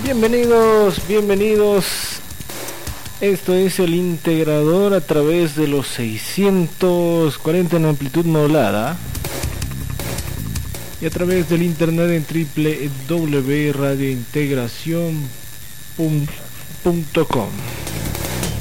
Bienvenidos. Esto es el integrador a través de los 640 en amplitud modulada y a través del internet en www.radiointegracion.com.